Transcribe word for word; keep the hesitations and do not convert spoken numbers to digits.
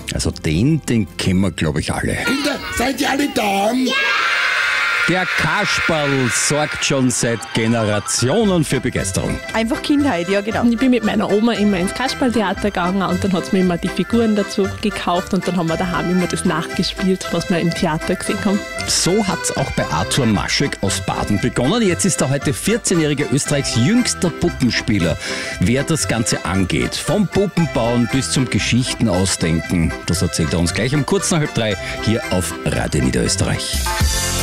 Also den, den kennen wir, glaube ich, alle. Kinder, seid ihr alle da? Ja! Der Kasperl sorgt schon seit Generationen für Begeisterung. Einfach Kindheit, ja genau. Ich bin mit meiner Oma immer ins Kasperltheater gegangen und dann hat sie mir immer die Figuren dazu gekauft und dann haben wir daheim immer das nachgespielt, was wir im Theater gesehen haben. So hat es auch bei Arthur Maschek aus Baden begonnen. Jetzt ist er heute vierzehnjähriger Österreichs jüngster Puppenspieler. Wer das Ganze angeht, vom Puppenbauen bis zum Geschichten ausdenken, das erzählt er uns gleich um kurz nach halb drei hier auf Radio Niederösterreich.